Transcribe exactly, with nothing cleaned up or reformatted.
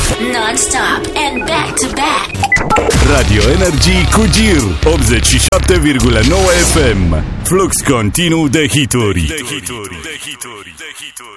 Non-stop and back-to-back. Radio Energy cu Gir optzeci și șapte virgulă nouă F M. Flux continuu de hituri.